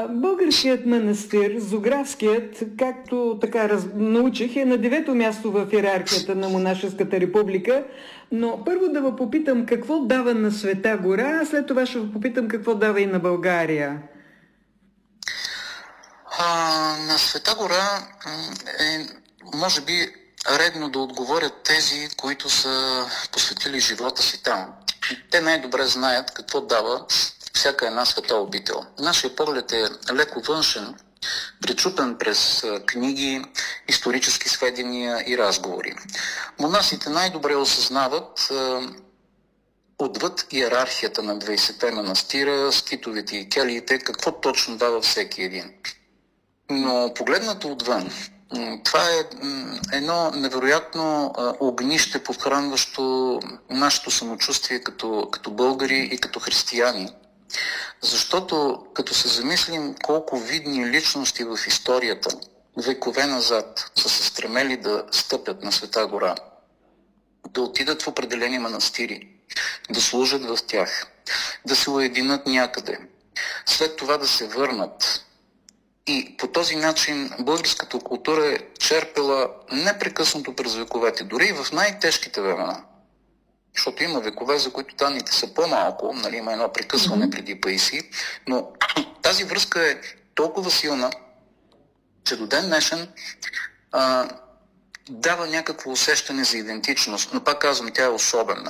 Българският манастир, Зографският, както така научих, е на 9-то място в иерархията на монашеската република, но първо да ви попитам какво дава на Света гора, а след това ще ви попитам какво дава и на България. На Света гора е, може би, редно да отговорят тези, които са посветили живота си там. Те най-добре знаят какво дава всяка една света обител. Нашия поглед е леко външен, пречупен през книги, исторически сведения и разговори. Монасите най-добре осъзнават отвъд иерархията на 20-те манастира, скитовете и келиите, какво точно дава всеки един. Но погледнато отвън, това е едно невероятно огнище, подхранващо нашето самочувствие като българи и като християни. Защото като се замислим колко видни личности в историята, векове назад, са се стремели да стъпят на Света гора, да отидат в определени манастири, да служат в тях, да се уединят някъде, след това да се върнат. И по този начин българската култура е черпела непрекъснато през вековете, дори и в най-тежките времена. Защото има векове, за които данните са по-малко, нали, има едно прекъсване преди Паисий, но тази връзка е толкова силна, че до ден днешен дава някакво усещане за идентичност, но пак казвам, тя е особена.